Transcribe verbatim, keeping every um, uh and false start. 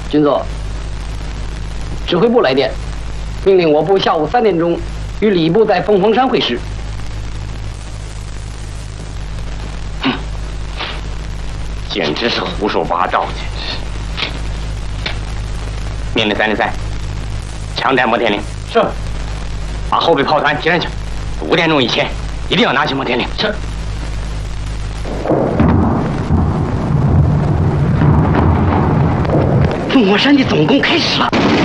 军座，指挥部来电，命令我部下午三点钟与礼部在凤凰山会师。 哼，简直是胡说八道！简直是。命令三零三，强带摩天岭。 是。 把后备炮团提上去，五点钟以前一定要拿起摩天岭。 是。凤凰山的总攻开始了。